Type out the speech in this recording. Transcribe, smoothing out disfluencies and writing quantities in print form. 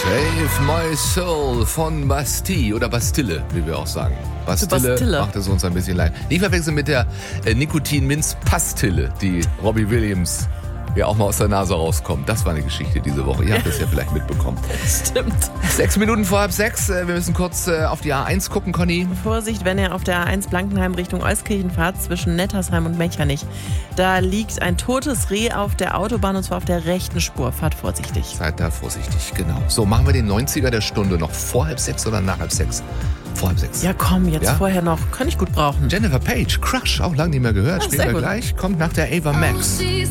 Save My Soul von Bastille oder Bastille, wie wir auch sagen. Bastille macht es uns ein bisschen leid. Nicht verwechseln mit der Nikotin-Minz-Pastille, die Robbie Williams ja auch mal aus der Nase rauskommt. Das war eine Geschichte diese Woche. Ihr habt es ja vielleicht mitbekommen. Stimmt. 6 Minuten vor 5:30. Wir müssen kurz auf die A1 gucken, Conny. Vorsicht, wenn ihr auf der A1 Blankenheim Richtung Euskirchen fahrt, zwischen Nettersheim und Mechernich. Da liegt ein totes Reh auf der Autobahn und zwar auf der rechten Spur. Fahrt vorsichtig. Seid da vorsichtig, genau. So, machen wir den 90er der Stunde noch vor 5:30 oder nach 5:30? Vor 5:30. Ja, komm, jetzt vorher noch. Kann ich gut brauchen. Jennifer Page, Crush, auch lange nicht mehr gehört. Spielen wir gleich. Kommt nach der Ava Max.